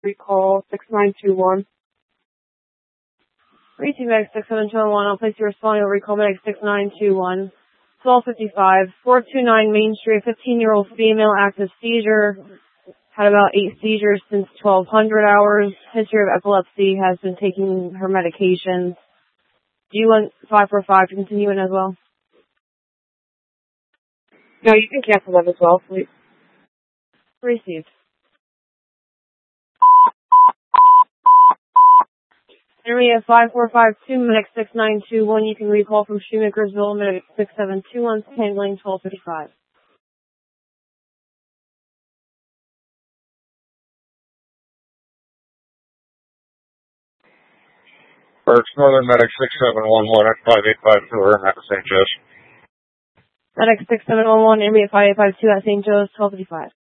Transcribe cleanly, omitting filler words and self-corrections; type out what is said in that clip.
recall 6921. Receive medic 6721. I'll place you responding. Recall medic 6921. 1255. 429 Main Street. 15-year-old female, active seizure. Had about 8 seizures since 1200 hours. History of epilepsy. Has been taking her medications. Do you want 545 to continue in as well? No, you can cancel that as well, please. Received. Area 5452, medic 6921. You can recall from Shoemakersville, medic 6721, handling 1255. Birch Northern Medic 6711 at 5852, we're at St. Joe's. Medic 6711, area 5852 at St. Joe's, 1255.